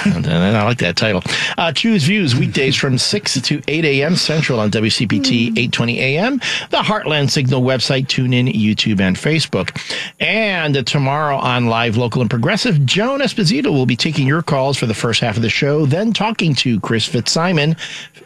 I like that title. Choose Views weekdays from 6 to 8 a.m. Central on WCPT 820 a.m., the Heartland Signal website, TuneIn, YouTube, and Facebook. And tomorrow on Live, Local, and Progressive, Joan Esposito will be taking your calls for the first half of the show, then talking to Chris Fitzsimon,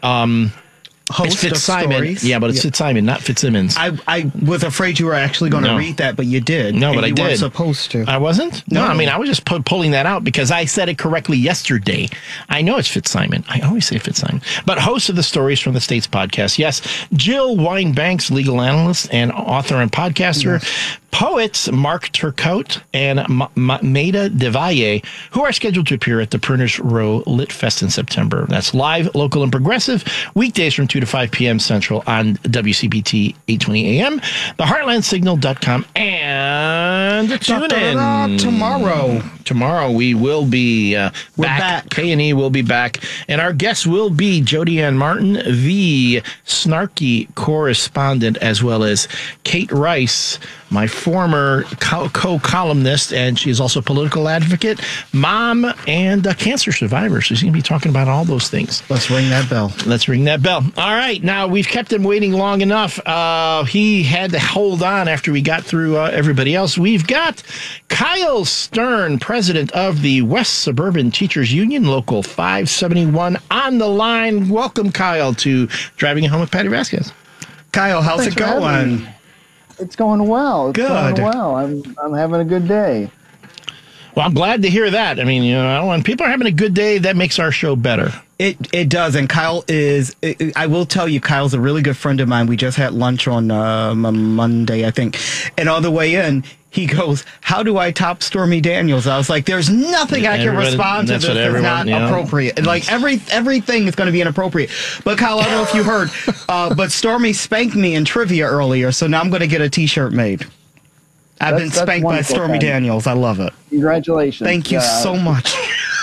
host it's Fitzsimon. Of stories. Yeah, but it's Fitzsimon, not Fitzsimmons. I was afraid you were actually going to read that, but you did. No, but I did. You weren't supposed to. I wasn't? No, I mean, I was just pulling that out because I said it correctly yesterday. I know it's Fitzsimon. I always say Fitzsimon. But host of the Stories from the States podcast, yes. Jill Wine-Banks, legal analyst and author and podcaster. Yes. Poets Mark Turcotte and Maida DeValle, who are scheduled to appear at the Pruners Row Lit Fest in September. That's Live, Local, and Progressive, weekdays from 2 to 5 p.m. Central on WCPT 820 a.m., the HeartlandSignal.com, and TuneIn. Tomorrow we will be back. K&E will be back, and our guest will be Jody Ann Martin, the snarky correspondent, as well as Kate Rice, my former co-columnist, and she is also a political advocate, mom, and a cancer survivor. So she's going to be talking about all those things. Let's ring that bell. All right. Now, we've kept him waiting long enough. He had to hold on after we got through everybody else. We've got Kyle Stern, president of the West Suburban Teachers Union, Local 571, on the line. Welcome, Kyle, to Driving Home with Patty Vasquez. Kyle, how's it going? It's going well. Going well. I'm having a good day. Well, I'm glad to hear that. I mean, when people are having a good day, that makes our show better. It does. And Kyle I will tell you, Kyle's a really good friend of mine. We just had lunch on Monday, I think. And on the way in, he goes, "How do I top Stormy Daniels?" I was like, "There's nothing I can respond to that's not appropriate. Like everything is going to be inappropriate." But Kyle, I don't know if you heard, but Stormy spanked me in trivia earlier, so now I'm going to get a T-shirt made. I've been spanked by Stormy Daniels. I love it. Congratulations! Thank you so much.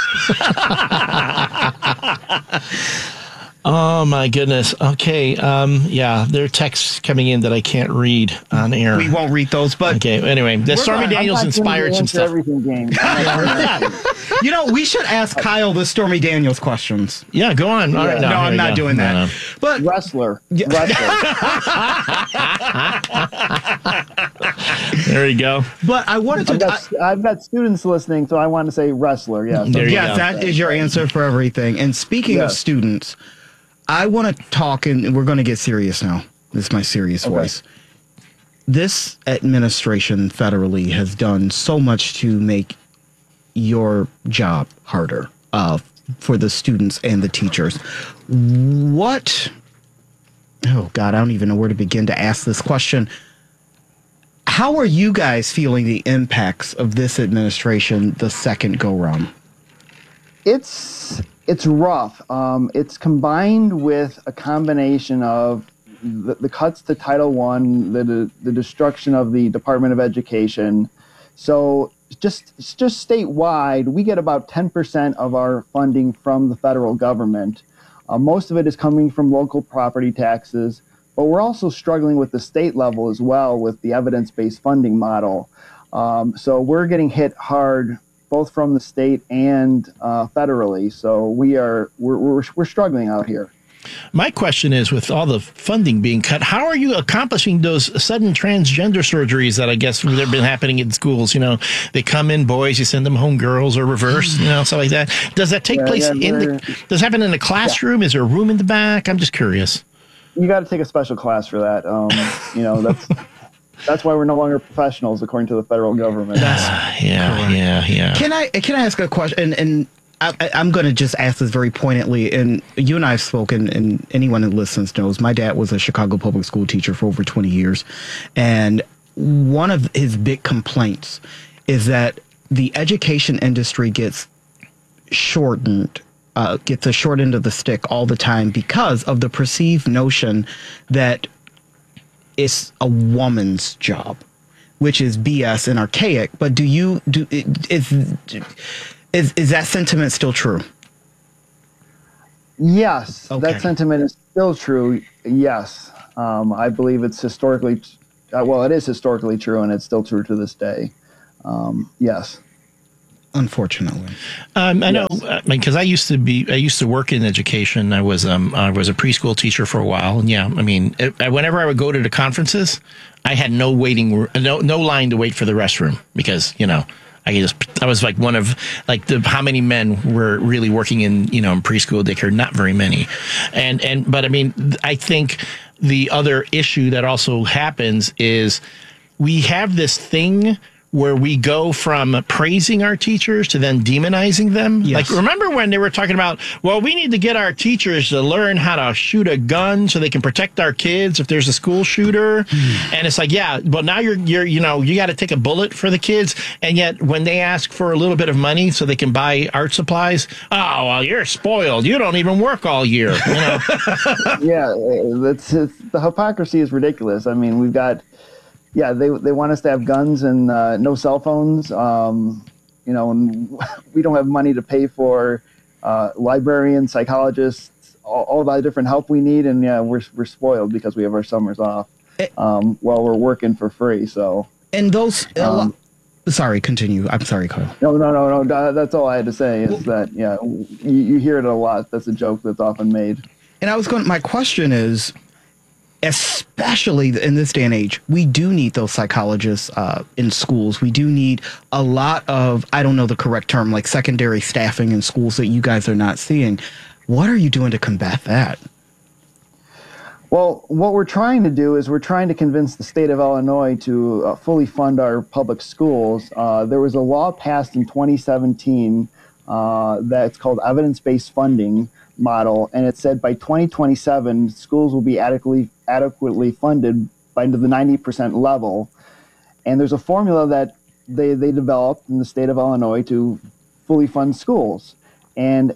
Oh, my goodness. Okay. There are texts coming in that I can't read on air. We won't read those, but... Okay, anyway. The Stormy Daniels inspired some stuff. Everything game. We should ask Kyle the Stormy Daniels questions. Yeah, go on. All right, no, I'm not doing that. No. But Wrestler. There you go. But I wanted to... I've got students listening, so I want to say wrestler, yes. Yes, that is your answer for everything. And speaking of students... I want to talk, and we're going to get serious now. This is my serious voice. This administration federally has done so much to make your job harder for the students and the teachers. Oh, God, I don't even know where to begin to ask this question. How are you guys feeling the impacts of this administration the second go-round? It's rough. It's combined with a combination of the cuts to Title I, the destruction of the Department of Education. So just statewide, we get about 10% of our funding from the federal government. Most of it is coming from local property taxes, but we're also struggling with the state level as well with the evidence-based funding model. So we're getting hit hard both from the state and federally. So we're struggling out here. My question is, with all the funding being cut, how are you accomplishing those sudden transgender surgeries that I guess have been happening in schools? They come in boys, you send them home girls, or reverse, stuff like that. Does that take place does it happen in the classroom? Is there a room in the back? I'm just curious. You got to take a special class for that. That's why we're no longer professionals, according to the federal government. Yeah. Can I ask a question? And I'm going to just ask this very pointedly. And you and I have spoken, and anyone who listens knows, my dad was a Chicago public school teacher for over 20 years. And one of his big complaints is that the education industry gets shortened, gets a short end of the stick all the time because of the perceived notion that it's a woman's job, which is BS and archaic. But is that sentiment still true? Yes, that sentiment is still true. Yes, I believe it's historically. It is historically true, and it's still true to this day. Yes. Unfortunately. I know because I used to work in education. I was a preschool teacher for a while, and whenever I would go to the conferences, I had no line to wait for the restroom because I was like one of how many men were really working in in preschool daycare? Not very many, but I mean I think the other issue that also happens is we have this thing where we go from praising our teachers to then demonizing them. Yes. Like, remember when they were talking about, well, we need to get our teachers to learn how to shoot a gun so they can protect our kids if there's a school shooter. And it's like, yeah, but now you got to take a bullet for the kids. And yet when they ask for a little bit of money so they can buy art supplies, oh, well, you're spoiled. You don't even work all year. Yeah, the hypocrisy is ridiculous. I mean, we've got, they want us to have guns and no cell phones, and we don't have money to pay for librarians, psychologists, all that different help we need, and we're spoiled because we have our summers off while we're working for free. So and those, sorry, continue. I'm sorry, Kyle. No. That's all I had to say is that you hear it a lot. That's a joke that's often made. And my question is, especially in this day and age, we do need those psychologists in schools. We do need a lot of, I don't know the correct term, like secondary staffing in schools that you guys are not seeing. What are you doing to combat that? Well, what we're trying to do is we're trying to convince the state of Illinois to fully fund our public schools. There was a law passed in 2017 that's called evidence-based funding model, and it said by 2027 schools will be adequately funded by the 90% level. And there's a formula that they developed in the state of Illinois to fully fund schools. And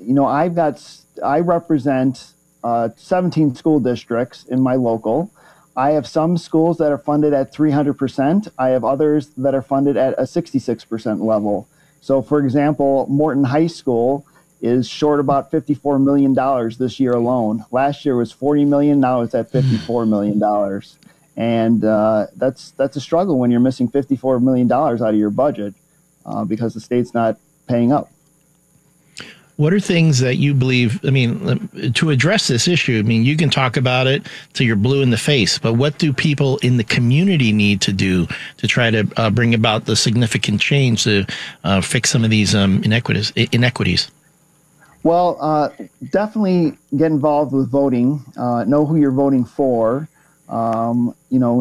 I represent 17 school districts in my local. I have some schools that are funded at 300%. I have others that are funded at a 66% level. So for example, Morton High School is short about $54 million this year alone. Last year was $40 million. Now it's at $54 million. And that's a struggle when you're missing $54 million out of your budget because the state's not paying up. What are things that you believe, to address this issue? You can talk about it till you're blue in the face, but what do people in the community need to do to try to bring about the significant change to fix some of these inequities? Well, definitely get involved with voting. Know who you're voting for. The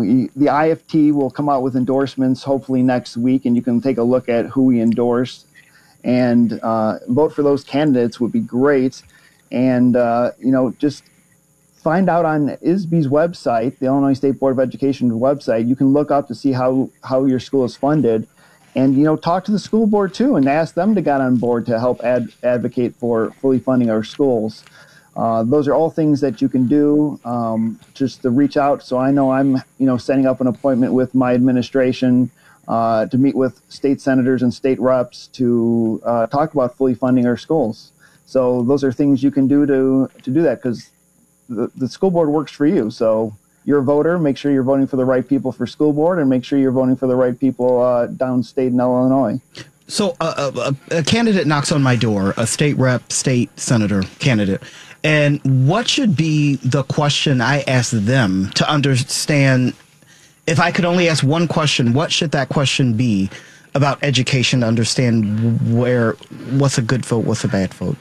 IFT will come out with endorsements hopefully next week, and you can take a look at who we endorse and vote for those candidates would be great. And, just find out on ISBE's website, the Illinois State Board of Education's website. You can look up to see how your school is funded. And, talk to the school board, too, and ask them to get on board to help advocate for fully funding our schools. Those are all things that you can do just to reach out. So I know I'm, setting up an appointment with my administration to meet with state senators and state reps to talk about fully funding our schools. So those are things you can do to do that because the school board works for you. So you're a voter, make sure you're voting for the right people for school board and make sure you're voting for the right people downstate in Illinois. So a candidate knocks on my door, a state rep, state senator candidate. And what should be the question I ask them to understand? If I could only ask one question, what should that question be about education to understand what's a good vote, what's a bad vote?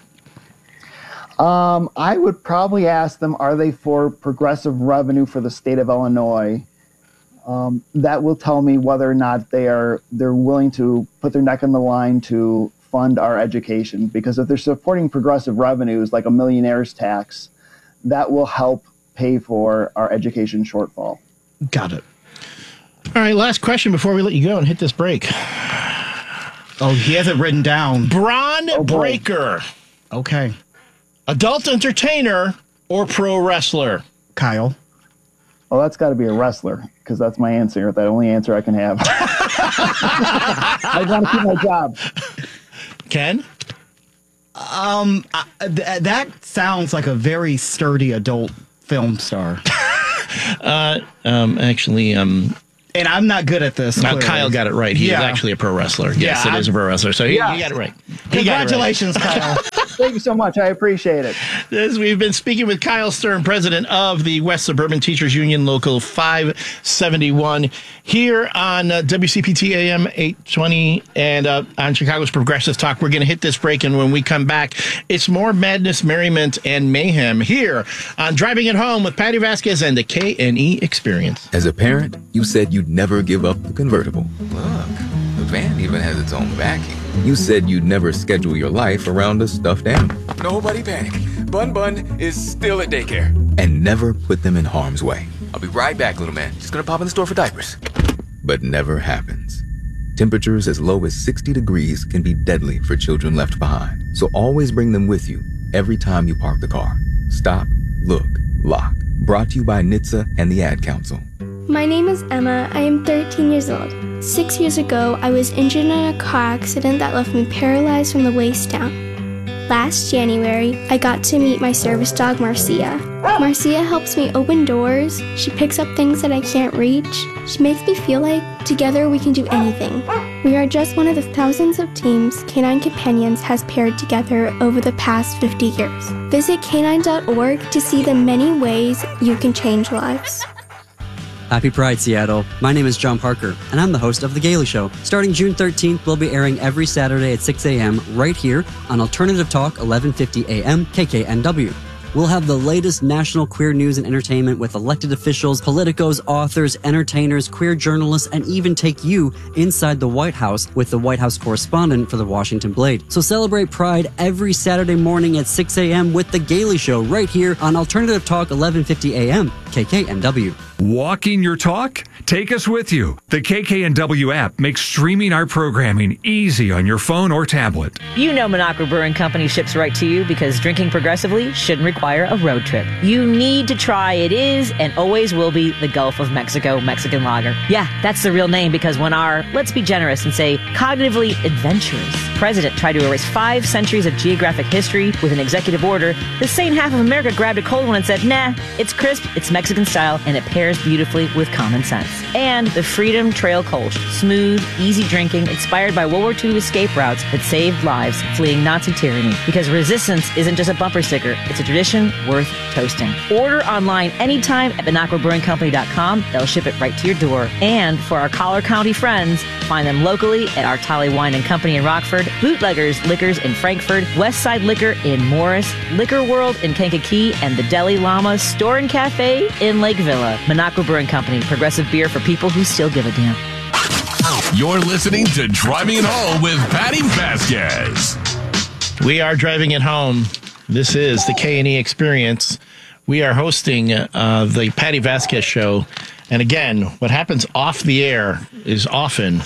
I would probably ask them, are they for progressive revenue for the state of Illinois? That will tell me whether or not they're willing to put their neck on the line to fund our education. Because if they're supporting progressive revenues like a millionaire's tax, that will help pay for our education shortfall. Got it. All right, last question before we let you go and hit this break. Oh, he has it written down. Braun Breaker. Okay. Adult entertainer or pro wrestler? Kyle. Well, that's got to be a wrestler because that's my answer. The only answer I can have. I want to keep my job. Ken? That sounds like a very sturdy adult film star. And I'm not good at this. Now, clearly. Kyle got it right. He is actually a pro wrestler. Yes, it is a pro wrestler. So he got it right. Congratulations, Kyle. Thank you so much. I appreciate it. We've been speaking with Kyle Stern, president of the West Suburban Teachers Union, Local 571, here on WCPT AM 820 and on Chicago's Progressive Talk. We're going to hit this break, and when we come back, it's more madness, merriment, and mayhem here on Driving It Home with Patty Vasquez and the K&E Experience. As a parent, you said you'd never give up the convertible. Look, the van even has its own backing. You said you'd never schedule your life around a stuffed animal. Nobody panic. Bun is still at daycare. And never put them in harm's way. I'll be right back, little man. Just gonna pop in the store for diapers. But never happens. Temperatures as low as 60 degrees can be deadly for children left behind. So always bring them with you every time you park the car. Stop, look, lock. Brought to you by NHTSA and the Ad Council. My name is Emma. I am 13 years old. 6 years ago, I was injured in a car accident that left me paralyzed from the waist down. Last January, I got to meet my service dog, Marcia. Marcia helps me open doors. She picks up things that I can't reach. She makes me feel like together we can do anything. We are just one of the thousands of teams Canine Companions has paired together over the past 50 years. Visit canine.org to see the many ways you can change lives. Happy Pride, Seattle. My name is John Parker, and I'm the host of The Gaily Show. Starting June 13th, we'll be airing every Saturday at 6 a.m. right here on Alternative Talk 1150 a.m. KKNW. We'll have the latest national queer news and entertainment with elected officials, politicos, authors, entertainers, queer journalists, and even take you inside the White House with the White House correspondent for the Washington Blade. So celebrate Pride every Saturday morning at 6 a.m. with The Gaily Show right here on Alternative Talk 1150 a.m. KKNW. Walking your talk? Take us with you. The KKNW app makes streaming our programming easy on your phone or tablet. You know Minocqua Brewing Company ships right to you because drinking progressively shouldn't require a road trip. You need to try it is and always will be the Gulf of Mexico Mexican Lager. Yeah, that's the real name because when our, let's be generous and say cognitively adventurous president tried to erase 5 centuries of geographic history with an executive order, the sane half of America grabbed a cold one and said, nah, it's crisp, it's Mexican style, and it pairs beautifully with common sense. And the Freedom Trail Kolsch, smooth, easy drinking, inspired by World War II escape routes that saved lives fleeing Nazi tyranny. Because resistance isn't just a bumper sticker, it's a tradition worth toasting. Order online anytime at MinocquaBrewingCompany.com. They'll ship it right to your door. And for our Collar County friends, find them locally at Artali Wine and Company in Rockford, Bootleggers Liquors in Frankfurt, Westside Liquor in Morris, Liquor World in Kankakee, and the Deli Llama Store and Cafe in Lake Villa. Minocqua Brewing Company, progressive beer for people who still give a damn. You're listening to Driving It Home with Patty Vasquez. We are driving it home. This is the K&E Experience. We are hosting the Patty Vasquez Show. And again, what happens off the air is often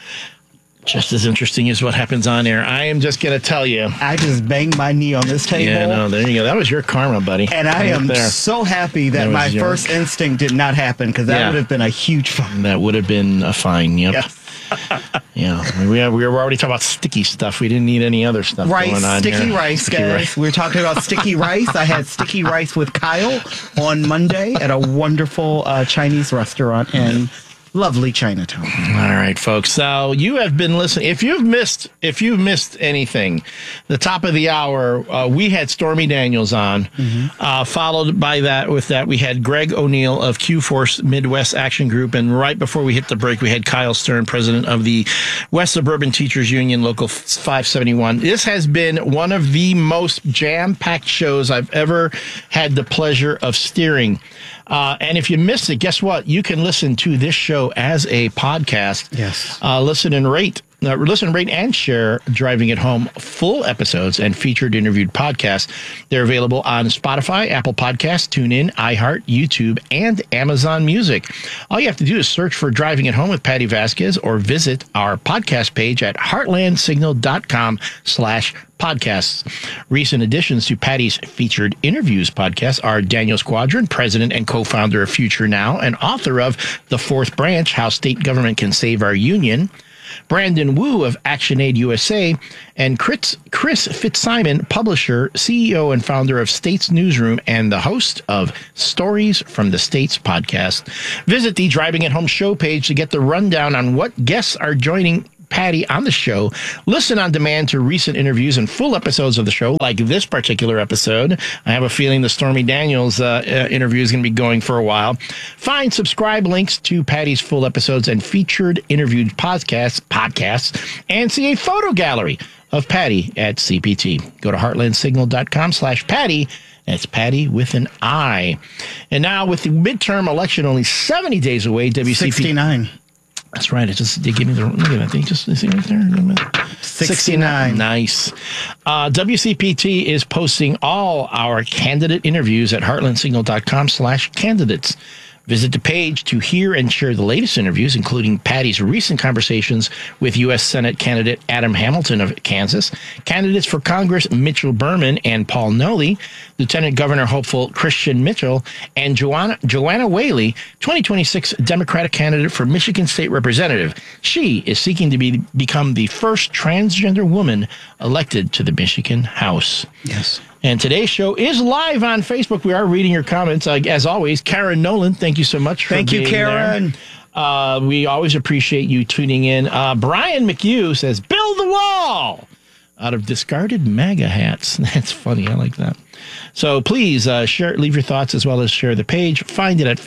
just as interesting as what happens on air. I am just going to tell you. I just banged my knee on this table. Yeah, no, there you go. That was your karma, buddy. And I am so happy that my first instinct did not happen because that would have been a huge fine. That would have been a fine, yep. Yes. Yeah, we were already talking about sticky stuff. We didn't need any other stuff going on sticky here. Rice, guys. We were talking about sticky rice. I had sticky rice with Kyle on Monday at a wonderful Chinese restaurant in lovely Chinatown. All right, folks. So you have been listening. If you've missed anything, the top of the hour, we had Stormy Daniels on. Followed by that, we had Greg O'Neill of Q-Force Midwest Action Group, and right before we hit the break, we had Kyle Stern, president of the West Suburban Teachers Union, Local 571. This has been one of the most jam-packed shows I've ever had the pleasure of steering. And if you missed it, guess what? You can listen to this show as a podcast. Yes. Listen, rate, and share Driving It Home full episodes and featured interviewed podcasts. They're available on Spotify, Apple Podcasts, TuneIn, iHeart, YouTube, and Amazon Music. All you have to do is search for Driving It Home with Patty Vasquez or visit our podcast page at heartlandsignal.com/podcasts. Recent additions to Patty's featured interviews podcast are Daniel Squadron, president and co-founder of Future Now and author of The Fourth Branch, How State Government Can Save Our Union. Brandon Wu of ActionAid USA, and Chris Fitzsimon, publisher, CEO, and founder of States Newsroom and the host of Stories from the States podcast. Visit the Driving at Home show page to get the rundown on what guests are joining Patty on the show. Listen on demand to recent interviews and full episodes of the show, like this particular episode. I have a feeling the Stormy Daniels interview is going to be going for a while. Find subscribe links to Patty's full episodes and featured interviewed podcasts, and see a photo gallery of Patty at CPT. Go to heartlandsignal.com/Patty. That's Patty with an I. And now, with the midterm election only 70 days away, WCPT 69. That's right. They give me the look at that thing. Just see right there. 69. Nice. WCPT is posting all our candidate interviews at heartlandsignal.com/candidates. Visit the page to hear and share the latest interviews, including Patty's recent conversations with U.S. Senate candidate Adam Hamilton of Kansas, candidates for Congress Mitchell Berman and Paul Nolley, Lieutenant Governor hopeful Christian Mitchell, and Joanna Whaley, 2026 Democratic candidate for Michigan State Representative. She is seeking to become the first transgender woman elected to the Michigan House. Yes. And today's show is live on Facebook. We are reading your comments. As always, Karen Nolan, thank you so much for being Karen. there. We always appreciate you tuning in. Brian McHugh says, build the wall out of discarded MAGA hats. That's funny. I like that. So please leave your thoughts as well as share the page. Find it at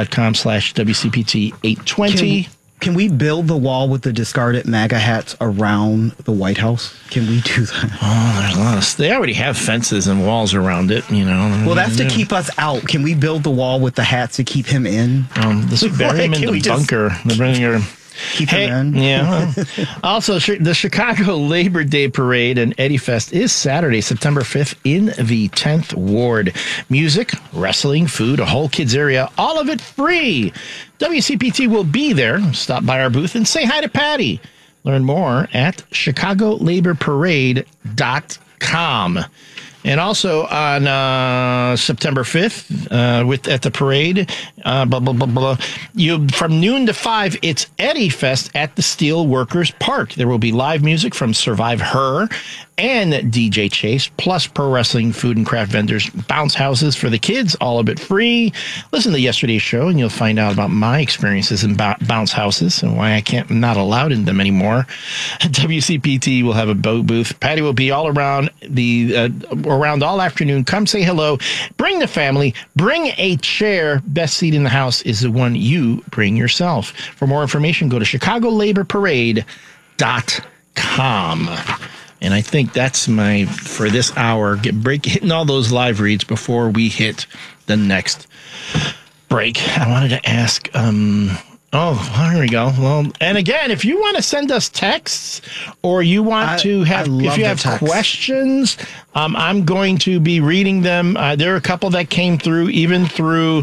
facebook.com/WCPT820. Can we build the wall with the discarded MAGA hats around the White House? Can we do that? Oh, there's a lot of... They already have fences and walls around it, you know. Well, that's to keep us out. Can we build the wall with the hats to keep him in? Just bury him in the bunker. Keep him in. Yeah. Also, the Chicago Labor Day Parade and Eddie Fest is Saturday, September 5th in the 10th Ward. Music, wrestling, food, a whole kids area, all of it free. WCPT will be there. Stop by our booth and say hi to Patty. Learn more at ChicagoLaborParade.com. And also on September 5th, at the parade, from noon to 5, it's Eddie Fest at the Steel Workers Park. There will be live music from Survive Her and DJ Chase, plus pro wrestling, food, and craft vendors, bounce houses for the kids, all of it free. Listen to yesterday's show, and you'll find out about my experiences in bounce houses and why I'm not allowed in them anymore. WCPT will have a booth. Patty will be all around around all afternoon. Come say hello. Bring the family. Bring a chair. Best seat in the house is the one you bring yourself. For more information, go to ChicagoLaborParade.com. And I think that's for this hour. Hitting all those live reads before we hit the next break. I wanted to ask, here we go. Well, and again, if you want to send us texts or you want to have, if you have questions, I'm going to be reading them. There are a couple that came through, even through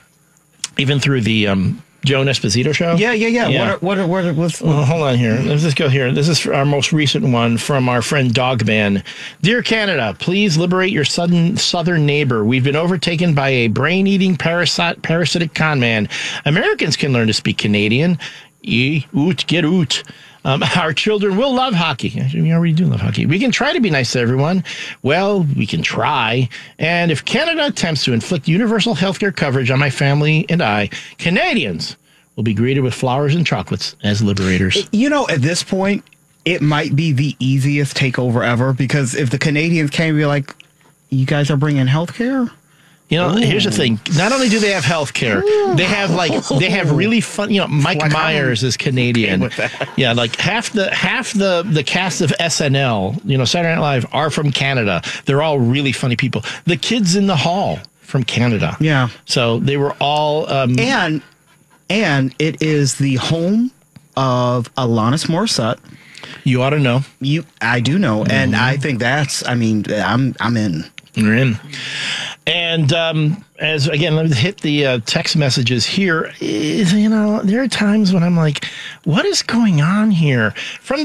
the, Joan Esposito show? Yeah. Well, hold on here. Let's just go here. This is our most recent one from our friend Dogman. Dear Canada, please liberate your southern neighbor. We've been overtaken by a brain-eating parasitic conman. Americans can learn to speak Canadian. Get oot. Our children will love hockey. Actually, we already do love hockey. We can try to be nice to everyone. Well, we can try. And if Canada attempts to inflict universal health care coverage on my family and I, Canadians will be greeted with flowers and chocolates as liberators. You know, at this point, it might be the easiest takeover ever, because if the Canadians came and be like, you guys are bringing health care? You know, Here's the thing. Not only do they have health care, they have really fun. Mike Myers is Canadian. Yeah, like half the cast of SNL, Saturday Night Live, are from Canada. They're all really funny people. The Kids in the Hall from Canada. Yeah. So they were all and it is the home of Alanis Morissette. You ought to know. I do know, and I think I'm in. You're in. And as again, let me hit the text messages here. There are times when I'm like, what is going on here? From the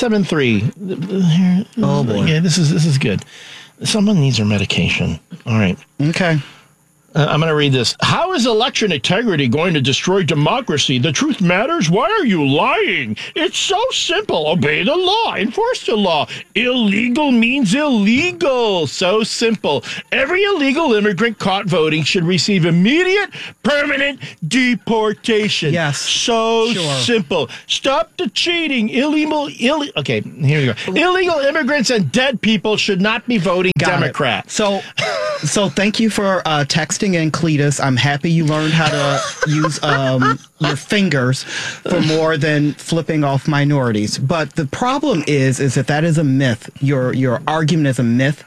773. Oh boy. Yeah, this is good. Someone needs their medication. All right. Okay. I'm going to read this. How is election integrity going to destroy democracy? The truth matters. Why are you lying? It's so simple. Obey the law. Enforce the law. Illegal means illegal. So simple. Every illegal immigrant caught voting should receive immediate, permanent deportation. Yes. So simple. Stop the cheating. Okay, here we go. Illegal immigrants and dead people should not be voting Democrat. So thank you for texting in, Cletus. I'm happy you learned how to use your fingers for more than flipping off minorities. But the problem is that is a myth. Your argument is a myth.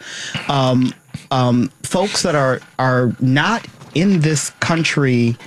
Folks that are not in this country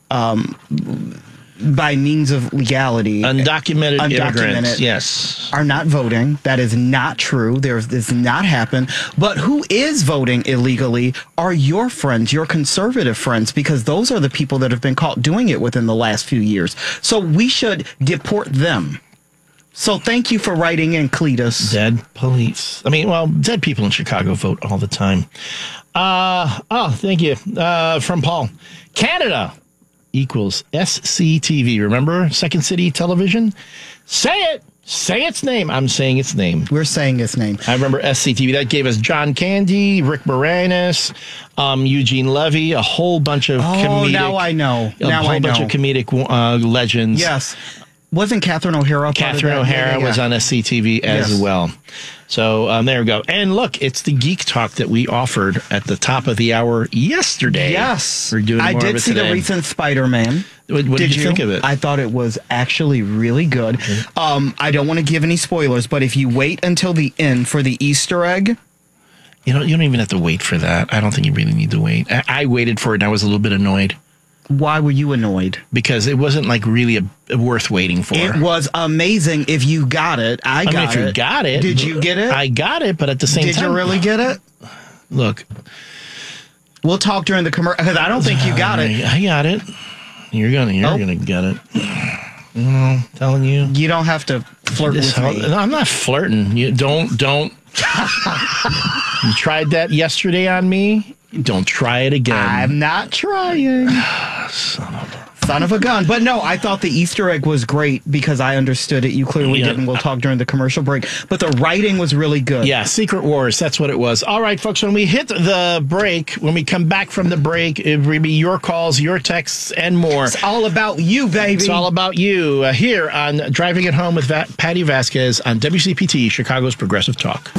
by means of legality, undocumented immigrants, yes, are not voting. That is not true. This does not happen. But who is voting illegally are your friends, your conservative friends, because those are the people that have been caught doing it within the last few years. So we should deport them. So thank you for writing in, Cletus. Dead police. Dead people in Chicago vote all the time. Thank you. From Paul. Canada equals SCTV. Remember Second City Television? Say it. Say its name. I'm saying its name. We're saying its name. I remember SCTV. That gave us John Candy, Rick Moranis, Eugene Levy, a whole bunch of comedic. Now I know. A whole bunch of comedic legends. Yes. Wasn't Catherine O'Hara? Catherine O'Hara was on SCTV as well. So there we go. And look, it's the Geek Talk that we offered at the top of the hour yesterday. Yes. We're doing more I of did it see today. the recent Spider-Man. What did you think of it? I thought it was actually really good. I don't want to give any spoilers, but if you wait until the end for the Easter egg. You don't even have to wait for that. I don't think you really need to wait. I waited for it and I was a little bit annoyed. Why were you annoyed? Because it wasn't really worth waiting for. It was amazing if you got it. I got it. If you got it. Did you get it? I got it, but at the same time. Did you really get it? Look. We'll talk during the commercial, because I don't think you got it. I got it. You're gonna get it. Telling you. You don't have to flirt with me. No, I'm not flirting. You don't. You tried that yesterday on me. Don't try it again. I'm not trying. Son of a gun. But no, I thought the Easter egg was great because I understood it. You clearly didn't. We'll talk during the commercial break. But the writing was really good. Yeah, Secret Wars. That's what it was. All right, folks, when we hit the break, when we come back from the break, it will be your calls, your texts, and more. It's all about you, baby. It's all about you here on Driving It Home with Patty Vasquez on WCPT, Chicago's Progressive Talk.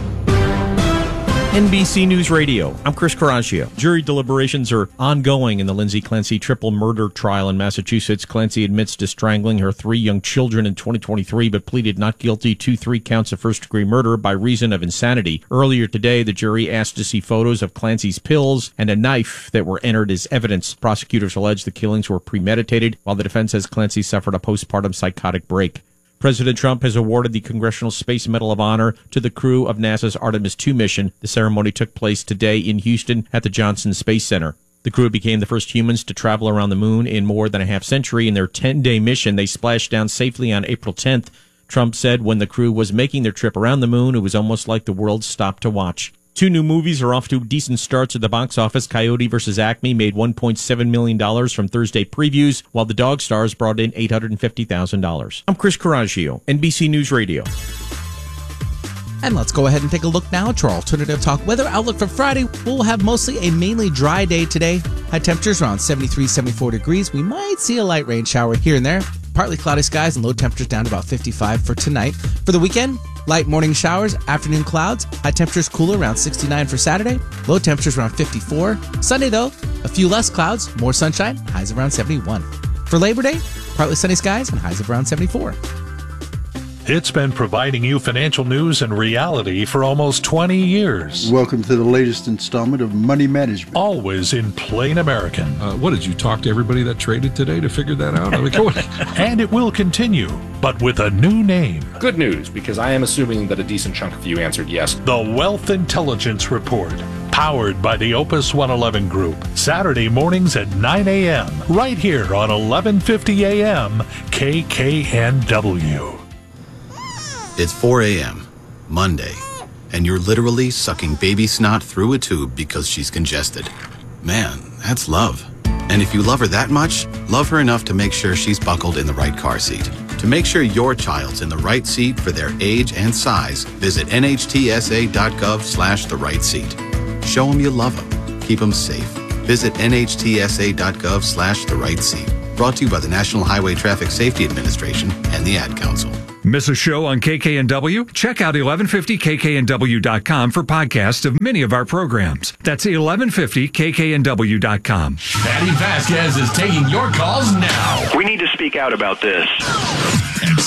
NBC News Radio. I'm Chris Caraccio. Jury deliberations are ongoing in the Lindsay Clancy triple murder trial in Massachusetts. Clancy admits to strangling her 3 young children in 2023, but pleaded not guilty to 3 counts of first-degree murder by reason of insanity. Earlier today, the jury asked to see photos of Clancy's pills and a knife that were entered as evidence. Prosecutors allege the killings were premeditated, while the defense says Clancy suffered a postpartum psychotic break. President Trump has awarded the Congressional Space Medal of Honor to the crew of NASA's Artemis II mission. The ceremony took place today in Houston at the Johnson Space Center. The crew became the first humans to travel around the moon in more than a half century. In their 10-day mission, they splashed down safely on April 10th. Trump said when the crew was making their trip around the moon, it was almost like the world stopped to watch. 2 new movies are off to decent starts at the box office. Coyote vs. Acme made $1.7 million from Thursday previews, while The Dog Stars brought in $850,000. I'm Chris Caraccio, NBC News Radio. And let's go ahead and take a look now at our alternative talk weather outlook for Friday. We'll have mostly a mainly dry day today. High temperatures around 73, 74 degrees. We might see a light rain shower here and there. Partly cloudy skies and low temperatures down to about 55 for tonight. For the weekend, light morning showers, afternoon clouds. High temperatures cooler around 69 for Saturday. Low temperatures around 54. Sunday, though, a few less clouds, more sunshine, highs around 71. For Labor Day, partly sunny skies and highs of around 74. It's been providing you financial news and reality for almost 20 years. Welcome to the latest installment of Money Management. Always in plain American. What, did you talk to everybody that traded today to figure that out? And it will continue, but with a new name. Good news, because I am assuming that a decent chunk of you answered yes. The Wealth Intelligence Report. Powered by the Opus 111 Group. Saturday mornings at 9 a.m. Right here on 1150 a.m. KKNW. It's 4 a.m., Monday, and you're literally sucking baby snot through a tube because she's congested. Man, That's love. And if you love her that much, love her enough to make sure she's buckled in the right car seat. To make sure your child's in the right seat for their age and size, visit nhtsa.gov/the right seat. Show them you love them. Keep them safe. Visit nhtsa.gov/the right seat. Brought to you by the National Highway Traffic Safety Administration and the Ad Council. Miss a show on KKNW? Check out 1150kknw.com for podcasts of many of our programs. That's 1150kknw.com. Patty Vasquez is taking your calls now. We need to speak out about this. At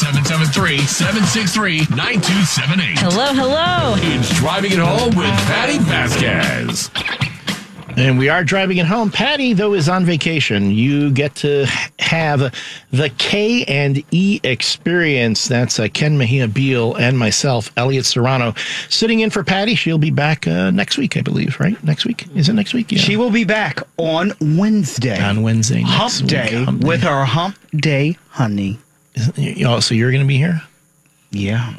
773-763-9278. Hello. It's Driving It Home with Patty Vasquez. And we are driving it home. Patty, though, is on vacation. You get to have the K&E experience. That's Ken Mejia Beal and myself, Elliot Serrano, sitting in for Patty. She'll be back next week, I believe, right? Next week? Is it next week? Yeah. She will be back on Wednesday. On Wednesday. Hump Day with her Hump Day honey. Oh, so you're going to be here? Yeah.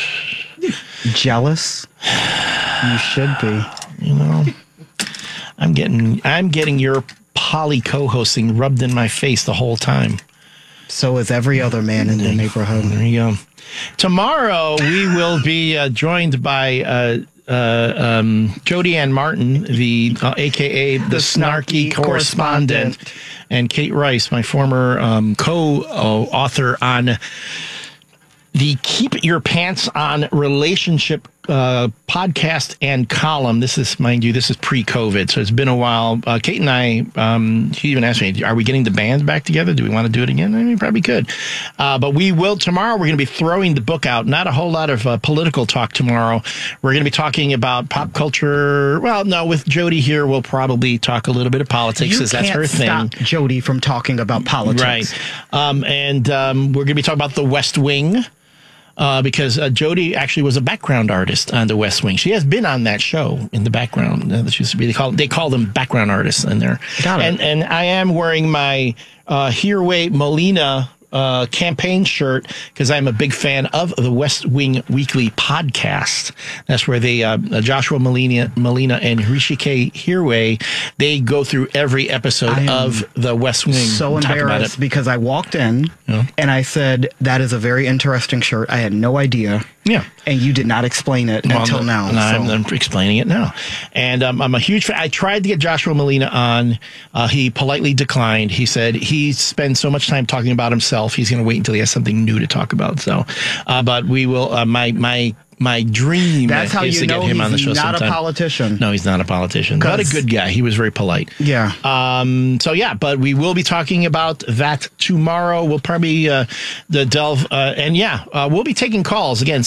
Jealous? You should be. You know. I'm getting your poly co-hosting rubbed in my face the whole time. So is every other man in the neighborhood. There you go. Tomorrow we will be joined by Jody Ann Martin, the AKA the snarky correspondent, and Kate Rice, my former co-author on the Keep Your Pants On relationship podcast and column. This is, mind you, this is pre-COVID, so it's been a while. Kate and I, she even asked me, are we getting the band back together? Do we want to do it again? I mean, probably could. But we will tomorrow. We're going to be throwing the book out. Not a whole lot of political talk tomorrow. We're going to be talking about pop culture. Well, no, with Jody here, we'll probably talk a little bit of politics, because that's her thing. Stop Jody from talking about politics. Right. And we're going to be talking about The West Wing. Because Jody actually was a background artist on The West Wing. She has been on that show in the background. They call them background artists in there. Got it. And I am wearing my Herway Molina campaign shirt because I'm a big fan of the West Wing Weekly podcast. That's where they Joshua Molina and Hrishikesh Hirway, they go through every episode of the West Wing. So embarrassed because I walked in and I said, that is a very interesting shirt. I had no idea. Yeah. And you did not explain it until now. I'm explaining it now. And I'm a huge fan. I tried to get Joshua Molina on. He politely declined. He said he spends so much time talking about himself, he's going to wait until he has something new to talk about. So, but we will, my dream That's how is you to know get him on the show he's not sometime. a politician. No, he's not a politician. Not a good guy. He was very polite. Yeah. So yeah, but we will be talking about that tomorrow. We'll probably delve we'll be taking calls again,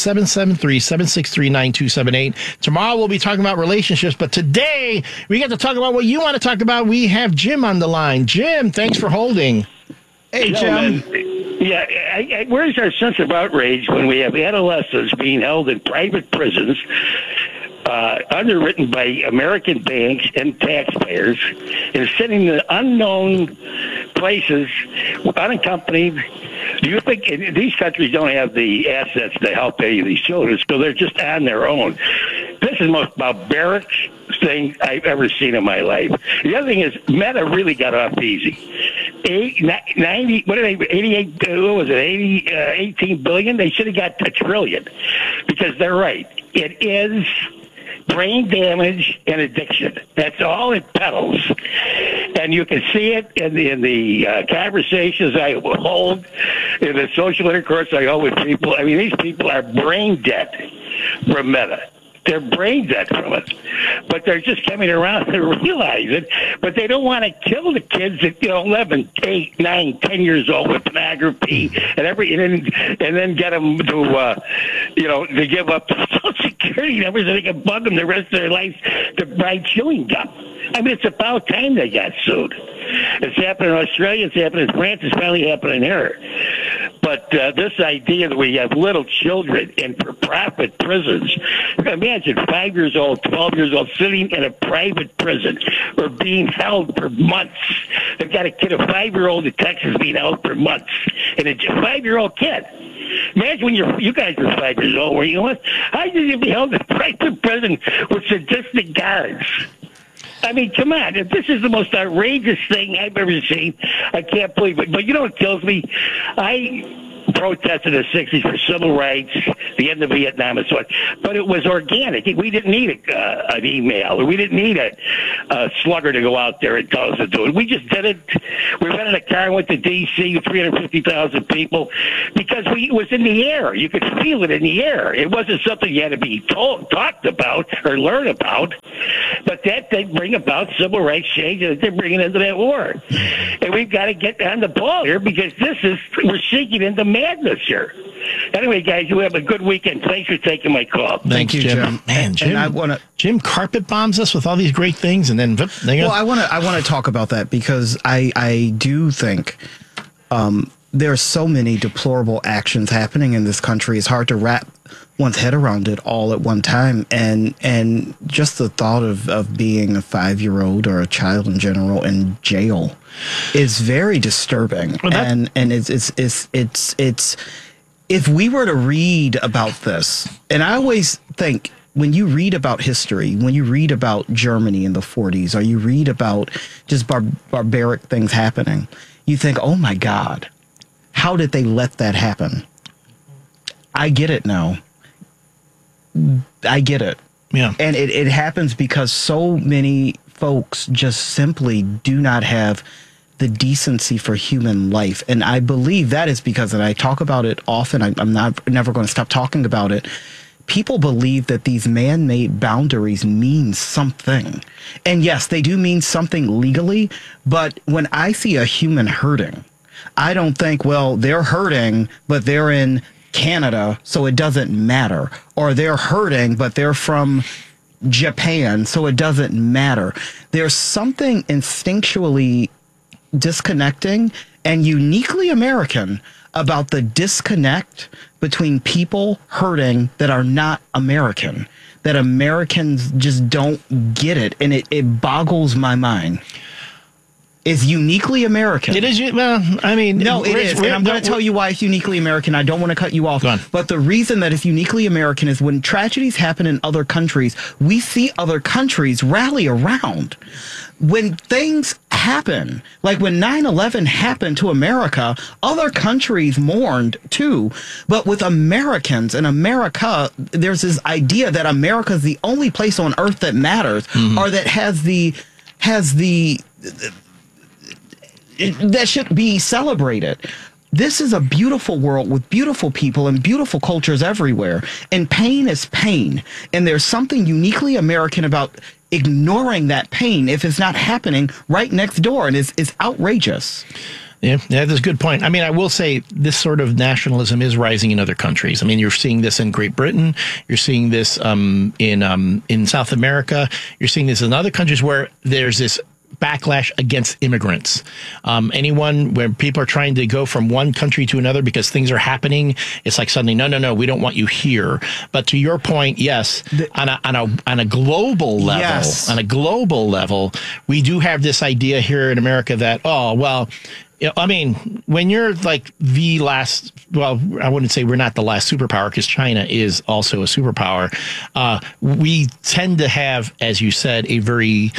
773-763-9278. Tomorrow we'll be talking about relationships, but today we get to talk about what you want to talk about. We have Jim on the line. Jim, thanks for holding. Hey, Jim. Yeah, where's our sense of outrage when we have adolescents being held in private prisons, underwritten by American banks and taxpayers, and sitting in unknown places, unaccompanied? Do you think these countries don't have the assets to help any of these children, so they're just on their own? This is the most barbaric thing I've ever seen in my life. The other thing is, Meta really got off easy. 18 billion? They should have got $1 trillion, because they're right. It is brain damage and addiction. That's all it peddles. And you can see it in the conversations I hold, in the social intercourse I hold with people. I mean, these people are brain dead from Meta. They're brain dead from it. But they're just coming around to realize it. But they don't want to kill the kids at 11, 8, 9, 10 years old with pornography and then get them to to give up Social Security numbers so they can bug them the rest of their life to buy chewing gum. I mean, it's about time they got sued. It's happening in Australia. It's happening in France. It's finally happening here. But this idea that we have little children in for-profit prisons, imagine 5 years old, 12 years old, sitting in a private prison or being held for months. They've got a kid, a 5-year-old in Texas, being held for months. And a 5-year-old kid. Imagine when you guys were 5 years old, were you? How did you be held in private prison with sadistic guards? I mean, come on. If this is the most outrageous thing I've ever seen, I can't believe it. But you know what kills me? I protested in the 60s for civil rights, the end of Vietnam and so on. But it was organic. We didn't need an email. We didn't need a slugger to go out there and tell us to do it. We just did it. We rented a car and went to D.C., 350,000 people, because it was in the air. You could feel it in the air. It wasn't something you had to be talked about or learn about. But that they bring about civil rights change that they're bringing into that war. And we've got to get on the ball here because we're sinking into madness here. Anyway, guys, you have a good weekend. Thanks for taking my call. Thank you, Jim. Man, Jim, Jim carpet bombs us with all these great things, and then well, I want to talk about that because I do think there are so many deplorable actions happening in this country. It's hard to wrap one's head around it all at one time, and just the thought of being a 5-year-old or a child in general in jail is very disturbing. Well, and it's if we were to read about this, and I always think when you read about history, when you read about Germany in the 40s, or you read about just barbaric things happening, you think, oh my God, how did they let that happen? I get it now. I get it. Yeah. And it happens because so many folks just simply do not have the decency for human life. And I believe that is because, and I talk about it often, I'm never going to stop talking about it. People believe that these man-made boundaries mean something. And yes, they do mean something legally, but when I see a human hurting, I don't think, well, they're hurting, but they're in Canada, so it doesn't matter. Or they're hurting, but they're from Japan, so it doesn't matter. There's something instinctually disconnecting and uniquely American about the disconnect between people hurting that are not American, that Americans just don't get it, and it boggles my mind. Is uniquely American. It is. Well, I mean, no, it is. And I'm going to tell you why it's uniquely American. I don't want to cut you off. But the reason that it's uniquely American is when tragedies happen in other countries, we see other countries rally around. When things happen, like when 9/11 happened to America, other countries mourned too. But with Americans and America, there's this idea that America is the only place on earth that matters, or that has the that should be celebrated. This is a beautiful world with beautiful people and beautiful cultures everywhere. And pain is pain. And there's something uniquely American about ignoring that pain if it's not happening right next door. And it's outrageous. Yeah, that's a good point. I mean, I will say this sort of nationalism is rising in other countries. I mean, you're seeing this in Great Britain. You're seeing this in South America. You're seeing this in other countries where there's this backlash against immigrants. Anyone where people are trying to go from one country to another because things are happening, it's like suddenly, no, we don't want you here. But to your point, yes, on a global level, yes. On a global level, we do have this idea here in America that, oh, well, I mean, when you're like the last, well, I wouldn't say we're not the last superpower because China is also a superpower. We tend to have, as you said, a very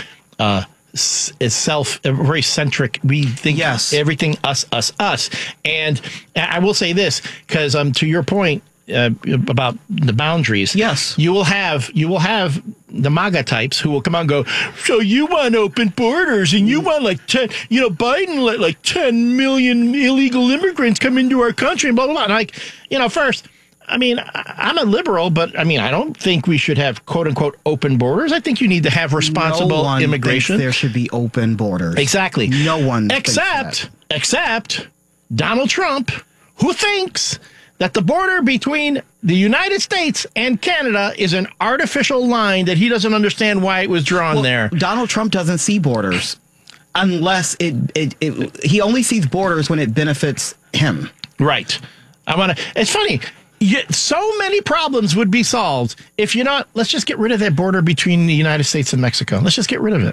very centric. We think everything us. And I will say this because to your point about the boundaries. Yes, you will have the MAGA types who will come out and go, so you want open borders and you want like 10, Biden let like 10 million illegal immigrants come into our country and blah, blah, blah. And like, first, I mean, I'm a liberal, but I mean, I don't think we should have quote unquote open borders. I think you need to have responsible immigration. There should be open borders. Exactly. No one except Donald Trump, who thinks that the border between the United States and Canada is an artificial line that he doesn't understand why it was drawn there. Donald Trump doesn't see borders unless he only sees borders when it benefits him. Right. It's funny. So many problems would be solved if let's just get rid of that border between the United States and Mexico. Let's just get rid of it.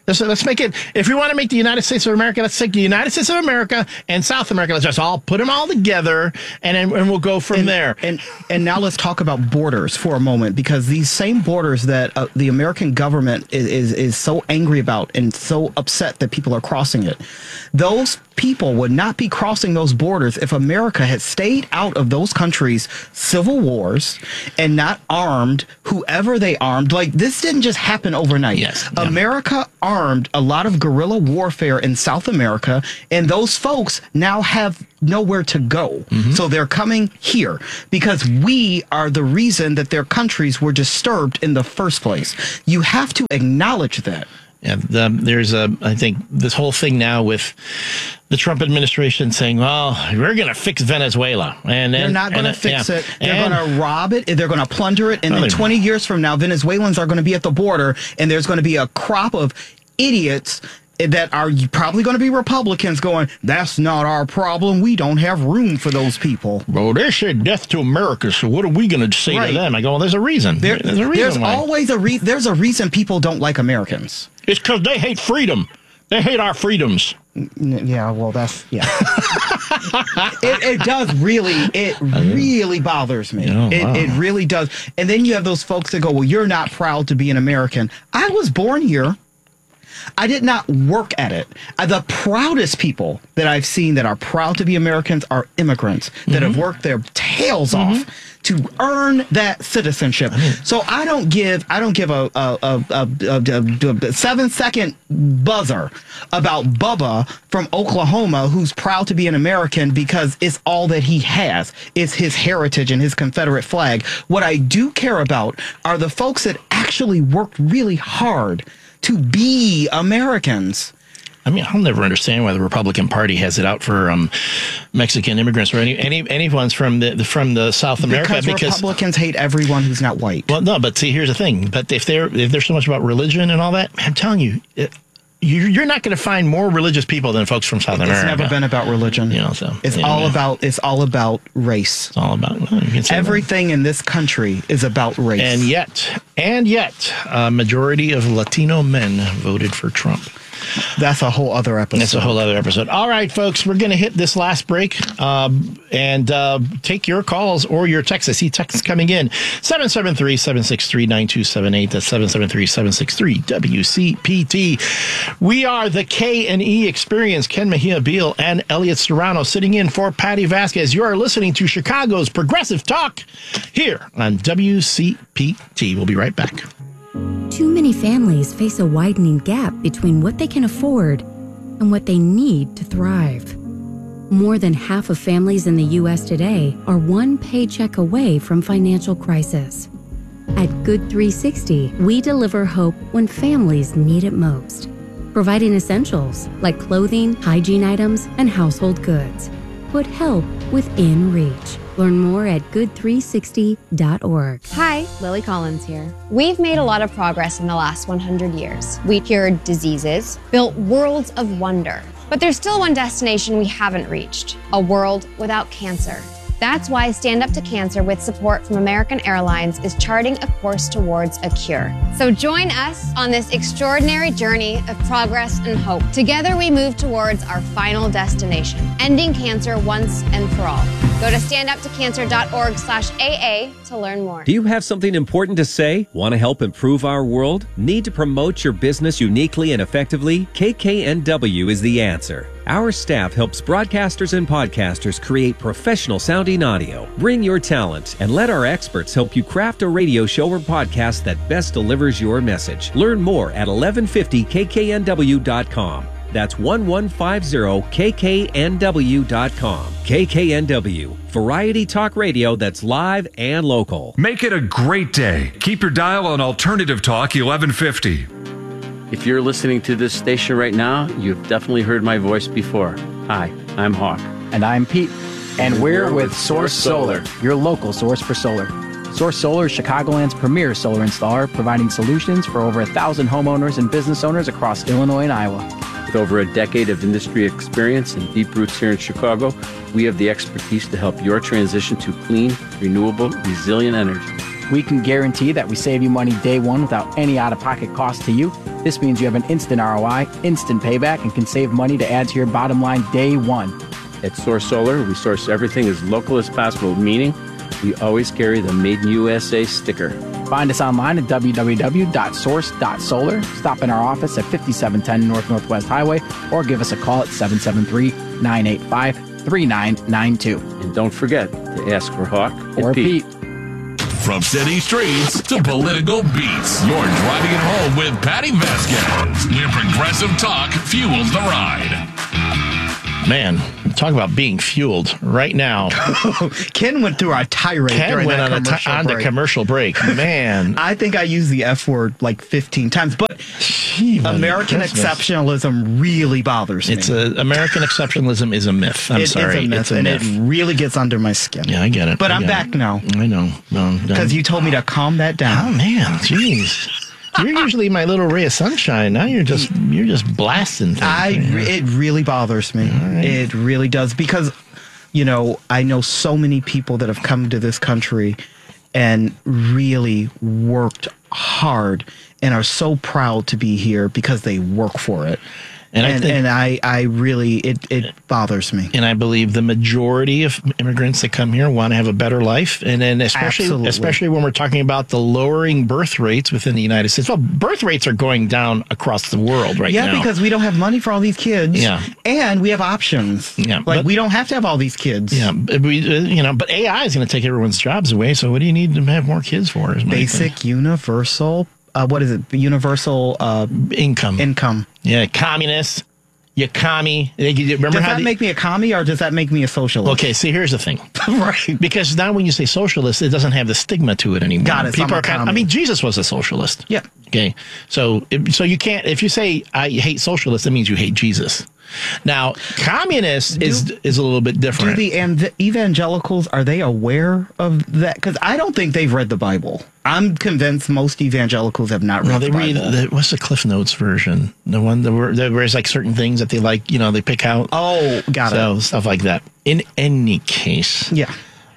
Let's make it, if you want to make the United States of America, let's take the United States of America and South America. Let's just all put them all together, and we'll go from there. And now let's talk about borders for a moment, because these same borders that the American government is so angry about and so upset that people are crossing it, those people would not be crossing those borders if America had stayed out of those countries' civil wars and not armed whoever they armed. Like, this didn't just happen overnight. Yes. America armed a lot of guerrilla warfare in South America, and those folks now have nowhere to go. So they're coming here because we are the reason that their countries were disturbed in the first place. You have to acknowledge that. Yeah, there's I think this whole thing now with the Trump administration saying, well, we're going to fix Venezuela. And they're not going to fix it. They're going to rob it. They're going to plunder it. And then 20 years from now, Venezuelans are going to be at the border, and there's going to be a crop of idiots that are probably going to be Republicans going, that's not our problem. We don't have room for those people. Well, they said death to America, so what are we going to say to them? I go, well, there's a reason. There's a reason There's why. always there's a reason people don't like Americans. It's because they hate freedom. They hate our freedoms. Yeah, well, it does really bothers me. Oh, wow. It really does. And then you have those folks that go, well, you're not proud to be an American. I was born here. I did not work at it. The proudest people that I've seen that are proud to be Americans are immigrants that have worked their tails off to earn that citizenship. So I don't give a 7-second buzzer about Bubba from Oklahoma who's proud to be an American because it's all that he has. It's his heritage and his Confederate flag. What I do care about are the folks that actually worked really hard to be Americans. I mean, I'll never understand why the Republican Party has it out for Mexican immigrants or anyone's from the South America. Because Republicans hate everyone who's not white. Well, no, but see, here's the thing. But if they're so much about religion and all that, I'm telling you, you're not going to find more religious people than folks from South America. It's never been about religion. It's all about race. It's all about everything in this country is about race. And yet, a majority of Latino men voted for Trump. That's a whole other episode. All right, folks, we're going to hit this last break and take your calls or your texts. I see texts coming in. 773-763-9278. That's 773-763-WCPT. We are the K&E Experience. Ken Mejia Beal and Elliot Serrano sitting in for Patty Vasquez. You are listening to Chicago's Progressive Talk here on WCPT. We'll be right back. Too many families face a widening gap between what they can afford and what they need to thrive. More than half of families in the U.S. today are one paycheck away from financial crisis. At Good 360, we deliver hope when families need it most, providing essentials like clothing, hygiene items, and household goods. Put help within reach. Learn more at good360.org. Hi, Lily Collins here. We've made a lot of progress in the last 100 years. We cured diseases, built worlds of wonder. But there's still one destination we haven't reached, a world without cancer. That's why Stand Up to Cancer, with support from American Airlines, is charting a course towards a cure. So join us on this extraordinary journey of progress and hope. Together we move towards our final destination, ending cancer once and for all. Go to standuptocancer.org/AA to learn more. Do you have something important to say? Want to help improve our world? Need to promote your business uniquely and effectively? KKNW is the answer. Our staff helps broadcasters and podcasters create professional sounding audio. Bring your talent and let our experts help you craft a radio show or podcast that best delivers your message. Learn more at 1150kknw.com. That's 1150kknw.com. KKNW, variety talk radio that's live and local. Make it a great day. Keep your dial on Alternative Talk 1150. If you're listening to this station right now, you've definitely heard my voice before. Hi, I'm Hawk. And I'm Pete. And we're with Source Solar, your local source for solar. Source Solar is Chicagoland's premier solar installer, providing solutions for over 1,000 homeowners and business owners across Illinois and Iowa. With over a decade of industry experience and deep roots here in Chicago, we have the expertise to help your transition to clean, renewable, resilient energy. We can guarantee that we save you money day one without any out-of-pocket cost to you. This means you have an instant ROI, instant payback, and can save money to add to your bottom line day one. At Source Solar, we source everything as local as possible, meaning we always carry the Made in USA sticker. Find us online at www.source.solar. Stop in our office at 5710 North Northwest Highway or give us a call at 773-985-3992. And don't forget to ask for Hawk or Pete. From city streets to political beats, you're driving it home with Patty Vasquez, where progressive talk fuels the ride. Man, talk about being fueled right now. Ken went through a tirade. Ken went on the commercial break. Man. I think I used the F word like 15 times, but American exceptionalism really bothers me. American exceptionalism is a myth. I'm sorry. It's a myth, it's a myth. It really gets under my skin. Yeah, I get it. But I'm back now. I know. Because you told me to calm that down. Oh, man. Jeez. You're usually my little ray of sunshine. Now you're just blasting things. It really bothers me. Right. It really does because, I know so many people that have come to this country and really worked hard and are so proud to be here because they work for it. And I really, it bothers me. And I believe the majority of immigrants that come here want to have a better life. And then especially when we're talking about the lowering birth rates within the United States. Well, birth rates are going down across the world right now. Yeah, because we don't have money for all these kids. Yeah. And we have options. Yeah. We don't have to have all these kids. Yeah. But AI is going to take everyone's jobs away. So what do you need to have more kids for? Basic, universal. What is it? Universal income. Yeah, communist. You commie. Does that make me a commie or does that make me a socialist? Okay, see, here's the thing. Right. Because now when you say socialist, it doesn't have the stigma to it anymore. Got it. People Jesus was a socialist. Yeah. Okay. So you can't, if you say I hate socialists, that means you hate Jesus. Now, communist is a little bit different. Do the evangelicals, are they aware of that? Because I don't think they've read the Bible. I'm convinced most evangelicals have not read the Bible. What's the Cliff Notes version? The one there's like certain things that they like, they pick out. Oh, got it. So stuff like that. In any case. Yeah.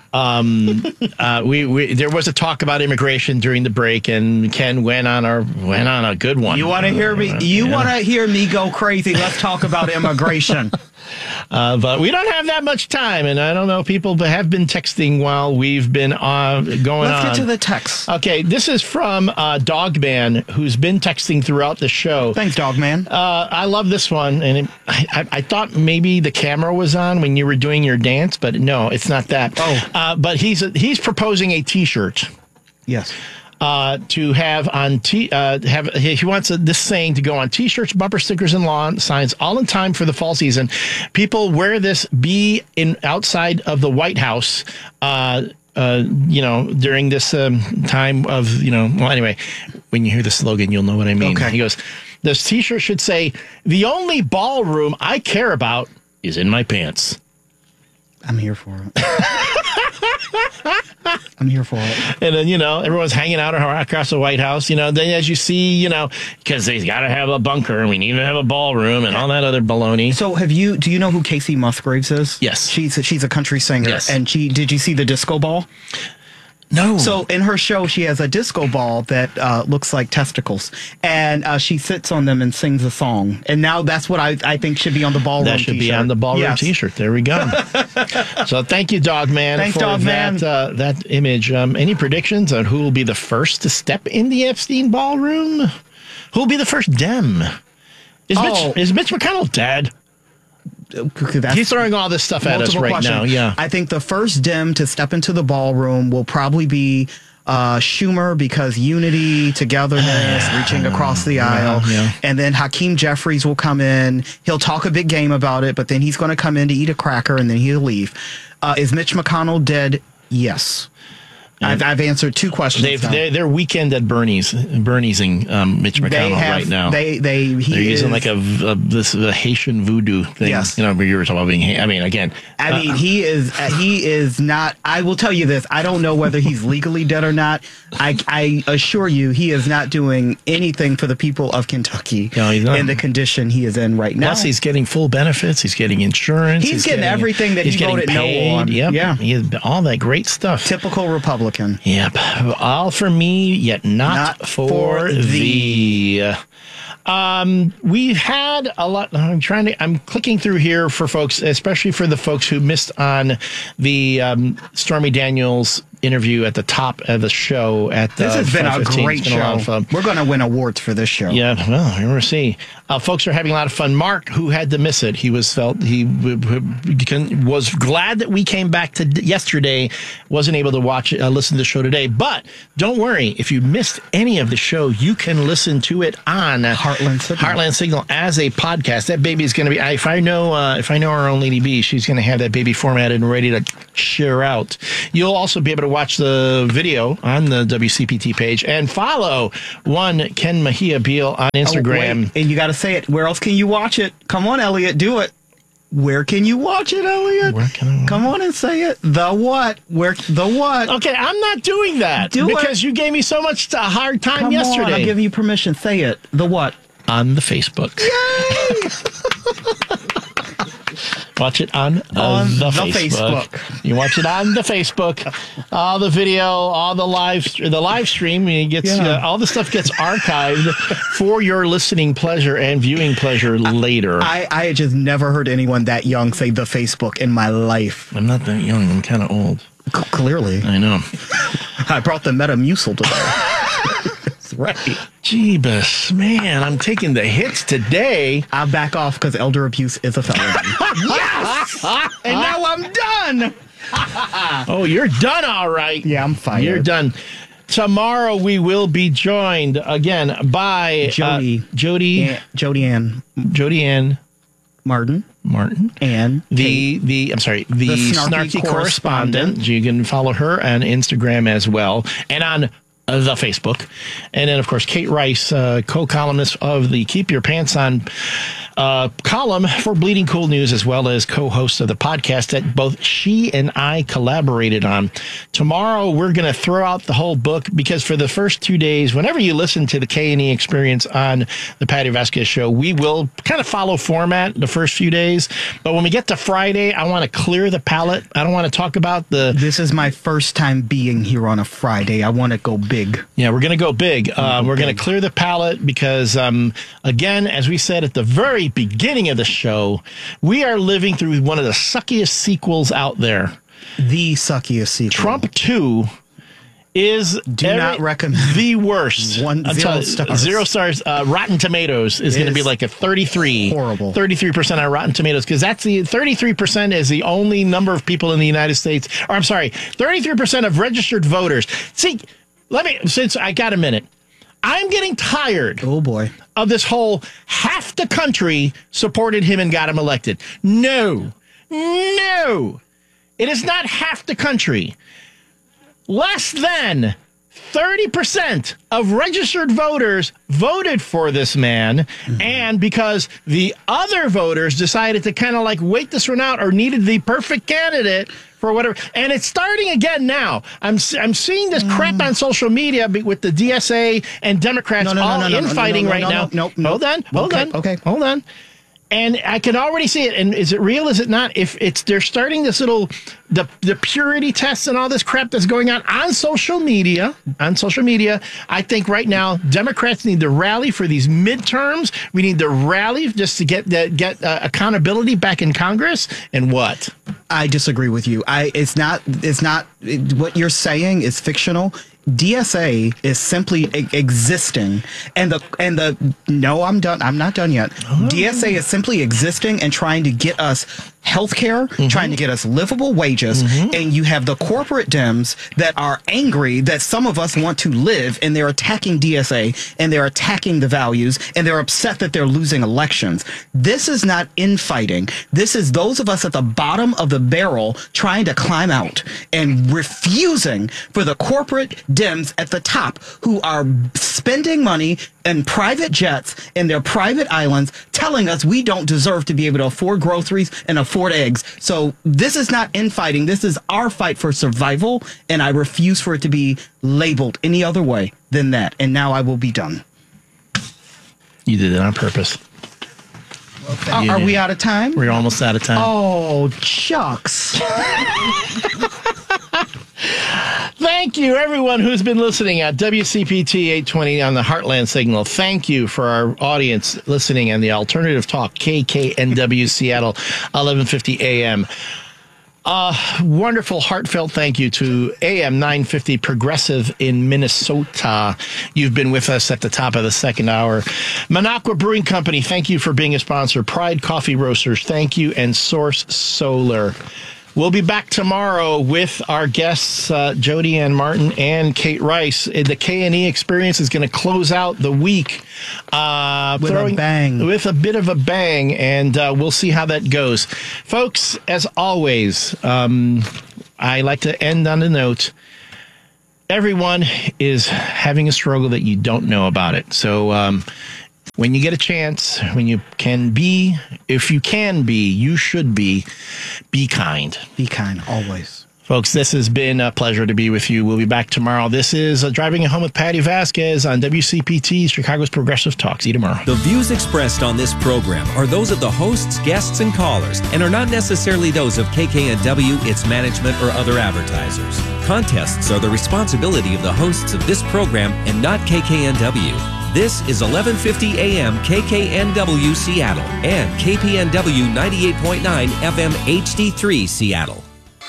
There was a talk about immigration during the break, and Ken went on a good one. You want to hear me? Want to hear me go crazy? Let's talk about immigration. But we don't have that much time, and I don't know. People have been texting while we've been going on. Let's get to the text. Okay, this is from Dogman, who's been texting throughout the show. Thanks, Dogman. I love this one, and I thought maybe the camera was on when you were doing your dance, but no, it's not that. Oh. But he's proposing a T-shirt. Yes. To have on he wants this saying to go on T-shirts, bumper stickers, and lawn signs, all in time for the fall season. People wear this outside of the White House. During this time of Well, anyway, when you hear the slogan, you'll know what I mean. Okay. He goes, "This T-shirt should say, 'The only ballroom I care about is in my pants.'" I'm here for it. I'm here for it. And then, everyone's hanging out across the White House, then as you see, because they got to have a bunker and we need to have a ballroom and all that other baloney. So do you know who Casey Musgraves is? Yes. She's a country singer. Yes. And did you see the disco ball? No. So in her show, she has a disco ball that looks like testicles, and she sits on them and sings a song. And now that's what I think should be on the ballroom T-shirt. That should be on the ballroom T-shirt. There we go. So thank you, Dogman, for that image. Any predictions on who will be the first to step in the Epstein ballroom? Who will be the first Dem? Is Mitch McConnell dead? He's throwing all this stuff at us right now. Yeah, I think the first Dem to step into the ballroom will probably be Schumer, because unity, togetherness, reaching across the aisle. Yeah. And then Hakeem Jeffries will come in. He'll talk a big game about it, but then he's going to come in to eat a cracker and then he'll leave. Is Mitch McConnell dead? Yes. I've answered two questions. They're weekend at Bernie'sing Mitch McConnell right now. They're using like a Haitian voodoo thing. Yes. You were talking about being. He is not. I will tell you this. I don't know whether he's legally dead or not. I assure you, he is not doing anything for the people of Kentucky in the condition he is in right now. Plus, he's getting full benefits. He's getting insurance. He's getting everything that he voted no on. Yep. Yeah. He has all that great stuff. Typical Republican. Yep. All for me, yet not for thee. We've had a lot. I'm clicking through here for folks, especially for the folks who missed on the Stormy Daniels interview at the top of the show. This has been a great show. We're going to win awards for this show. Yeah, well, we'll see. Folks are having a lot of fun. Mark, who had to miss it, he was glad that we came back to yesterday. Wasn't able to listen to the show today. But don't worry, if you missed any of the show, you can listen to it on Heartland Signal as a podcast. That baby is going to be. If I know our own Lady B, she's going to have that baby formatted and ready to share out. You'll also be able to watch the video on the WCPT page and follow one Ken Mejia Beal on Instagram. Oh, and you got to say it. Where else can you watch it? Come on, Elliot, do it. Where can you watch it, Elliot? Come on and say it. The what? Where? The what? Okay, I'm not doing that because you gave me so much hard time yesterday. Come on, I'm giving you permission. Say it. The what? On the Facebook. Yay! Watch it on the Facebook. You watch it on the Facebook. All the video, all the live stream. All the stuff gets archived for your listening pleasure and viewing pleasure later. I just never heard anyone that young say the Facebook in my life. I'm not that young. I'm kind of old. Clearly. I know. I brought the Metamucil today. Right. Jeebus, man, I'm taking the hits today. I'll back off because elder abuse is a felony. Yes! And now I'm done. Oh, you're done, all right. Yeah, I'm fired. You're done. Tomorrow we will be joined again by Jody Ann Martin, and the snarky correspondent. You can follow her on Instagram as well, and on the Facebook. And then, of course, Kate Rice, co-columnist of the Keep Your Pants On column for Bleeding Cool News, as well as co-host of the podcast that both she and I collaborated on. Tomorrow, we're going to throw out the whole book because for the first 2 days, whenever you listen to the K&E Experience on the Patty Vasquez Show, we will kind of follow format the first few days. But when we get to Friday, I want to clear the palette. I don't want to talk about This is my first time being here on a Friday. I want to go big. Yeah, we're going to go big. We're going to clear the palette because, again, as we said at the very beginning of the show, we are living through one of the suckiest sequels out there. The suckiest sequel. Trump 2 is not recommend the worst. 0 stars. 0 stars. Rotten Tomatoes is going to be like a 33. Horrible. 33% on Rotten Tomatoes because that's the 33% is the only number of people in the United States. Or I'm sorry, 33% of registered voters. See, since I got a minute. I'm getting tired. Oh, boy. Of this whole half the country supported him and got him elected. No. It is not half the country. Less than 30% of registered voters voted for this man. Mm-hmm. And because the other voters decided to kind of like wait this one out or needed the perfect candidate for whatever. And it's starting again now. I'm seeing this crap on social media with the DSA and Democrats infighting right now. Hold on. And I can already see it. And is it real? Is it not? If they're starting this little the purity tests and all this crap that's going on social media. I think right now Democrats need to rally for these midterms. We need to rally just to get accountability back in Congress. And what? I disagree with you. It's not what you're saying is fictional. DSA is simply existing, and no, I'm done. I'm not done yet. Oh. DSA is simply existing and trying to get us health care, trying to get us livable wages, and you have the corporate Dems that are angry that some of us want to live, and they're attacking DSA, and they're attacking the values, and they're upset that they're losing elections. This is not infighting. This is those of us at the bottom of the barrel trying to climb out and refusing for the corporate Dems at the top who are spending money in private jets in their private islands, telling us we don't deserve to be able to afford groceries and afford eggs. So this is not infighting. This is our fight for survival, and I refuse for it to be labeled any other way than that. And now I will be done. You did it on purpose. Are we out of time? We're almost out of time. Oh, shucks. Thank you, everyone who's been listening at WCPT 820 on the Heartland Signal. Thank you for our audience listening on the Alternative Talk, KKNW Seattle, 1150 AM. Wonderful, heartfelt thank you to AM 950 Progressive in Minnesota. You've been with us at the top of the second hour. Minocqua Brewing Company, thank you for being a sponsor. Pride Coffee Roasters, thank you. And Source Solar. We'll be back tomorrow with our guests, Jody Ann Martin and Kate Rice. The K&E Experience is going to close out the week with a bang. With a bit of a bang, and we'll see how that goes. Folks, as always, I like to end on the note, everyone is having a struggle that you don't know about it. So when you get a chance, when you can be, if you can be, you should be kind. Be kind, always. Folks, this has been a pleasure to be with you. We'll be back tomorrow. This is Driving It Home with Patty Vasquez on WCPT, Chicago's Progressive Talk. See you tomorrow. The views expressed on this program are those of the hosts, guests, and callers, and are not necessarily those of KKNW, its management, or other advertisers. Contests are the responsibility of the hosts of this program and not KKNW. This is 1150 AM KKNW Seattle and KPNW 98.9 FM HD3 Seattle.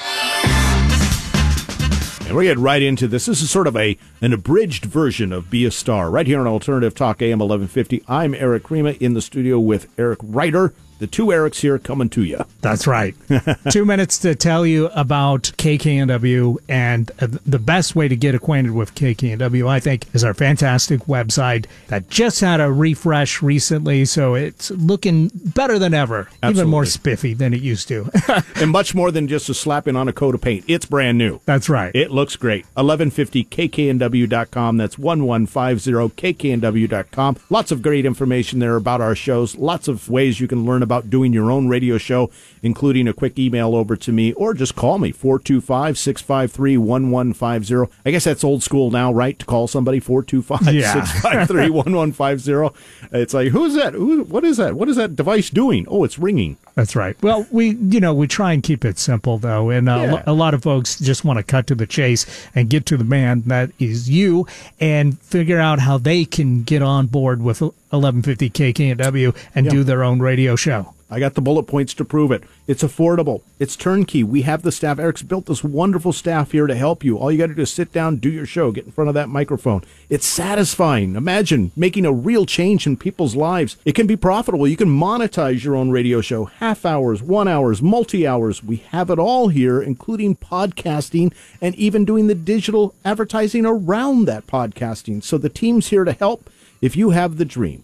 And we're getting right into this. This is sort of an abridged version of Be a Star right here on Alternative Talk AM 1150. I'm Eric Crema in the studio with Eric Ryder. The two Erics here coming to you. That's right. 2 minutes to tell you about KKNW, and the best way to get acquainted with KKNW, I think, is our fantastic website that just had a refresh recently, so it's looking better than ever. Absolutely. Even more spiffy than it used to. And much more than just a slapping on a coat of paint. It's brand new. That's right. It looks great. 1150kknw.com. That's 1150kknw.com. Lots of great information there about our shows. Lots of ways you can learn about doing your own radio show, including a quick email over to me, or just call me, 425-653-1150. I guess that's old school now, right? To call somebody, 425-653-1150. It's like, who's that? What is that? What is that device doing? Oh, it's ringing. That's right. Well, we try and keep it simple, though, and a lot of folks just want to cut to the chase and get to the man that is you and figure out how they can get on board with 1150 KKNW and do their own radio show. I got the bullet points to prove it. It's affordable. It's turnkey. We have the staff. Eric's built this wonderful staff here to help you. All you got to do is sit down, do your show, get in front of that microphone. It's satisfying. Imagine making a real change in people's lives. It can be profitable. You can monetize your own radio show. Half hours, 1 hours, multi-hours. We have it all here, including podcasting and even doing the digital advertising around that podcasting. So the team's here to help. If you have the dream,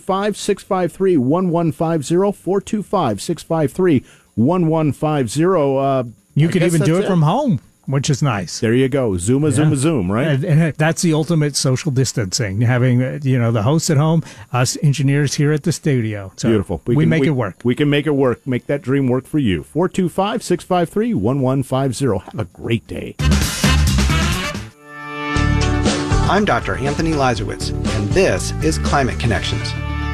425-653-1150, 425-653-1150. You could even do it from home, which is nice. There you go. Zoom, right? And that's the ultimate social distancing, having the hosts at home, us engineers here at the studio. So beautiful. We make it work. We can make it work. Make that dream work for you. 425-653-1150. Have a great day. I'm Dr. Anthony Lazowitz, and this is Climate Connections.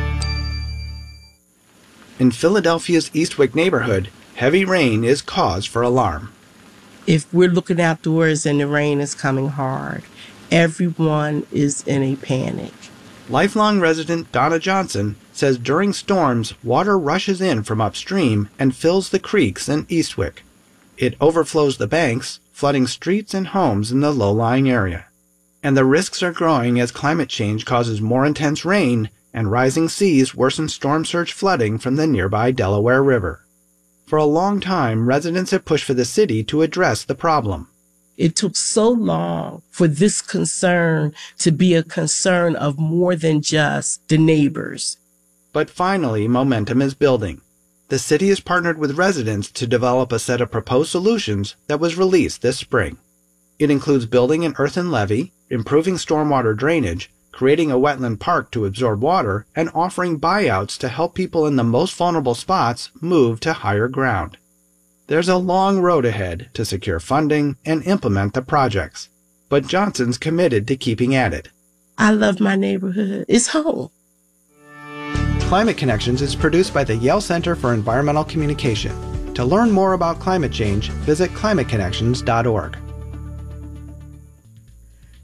In Philadelphia's Eastwick neighborhood, heavy rain is cause for alarm. If we're looking outdoors and the rain is coming hard, everyone is in a panic. Lifelong resident Donna Johnson says during storms, water rushes in from upstream and fills the creeks in Eastwick. It overflows the banks, flooding streets and homes in the low-lying area. And the risks are growing as climate change causes more intense rain and rising seas worsen storm surge flooding from the nearby Delaware River. For a long time, residents have pushed for the city to address the problem. It took so long for this concern to be a concern of more than just the neighbors. But finally, momentum is building. The city has partnered with residents to develop a set of proposed solutions that was released this spring. It includes building an earthen levee, improving stormwater drainage, creating a wetland park to absorb water, and offering buyouts to help people in the most vulnerable spots move to higher ground. There's a long road ahead to secure funding and implement the projects, but Johnson's committed to keeping at it. I love my neighborhood. It's home. Climate Connections is produced by the Yale Center for Environmental Communication. To learn more about climate change, visit climateconnections.org.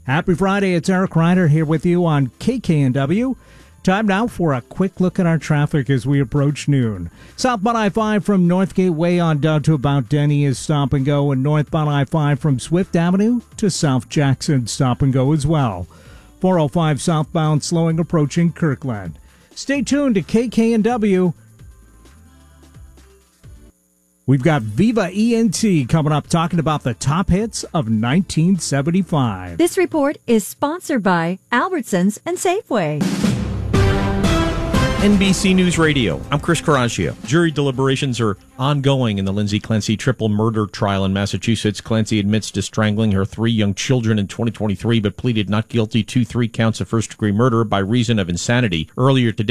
Happy Friday. It's Eric Ryder here with you on KKNW. Time now for a quick look at our traffic as we approach noon. Southbound I-5 from Northgate Way on down to about Denny is stop and go, and northbound I-5 from Swift Avenue to South Jackson stop and go as well. 405 southbound slowing approaching Kirkland. Stay tuned to KKNW. We've got Viva ENT coming up talking about the top hits of 1975. This report is sponsored by Albertsons and Safeway. NBC News Radio. I'm Chris Caraccio. Jury deliberations are ongoing in the Lindsay Clancy triple murder trial in Massachusetts. Clancy admits to strangling her 3 young children in 2023, but pleaded not guilty to 3 counts of first-degree murder by reason of insanity. Earlier today,